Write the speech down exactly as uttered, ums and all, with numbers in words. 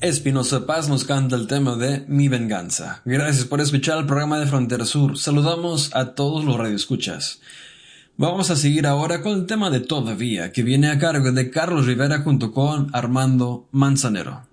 Espinosa Paz nos canta el tema de Mi Venganza. Gracias por escuchar el programa de Frontera Sur. Saludamos a todos los radioescuchas. Vamos a seguir ahora con el tema de Todavía, que viene a cargo de Carlos Rivera junto con Armando Manzanero.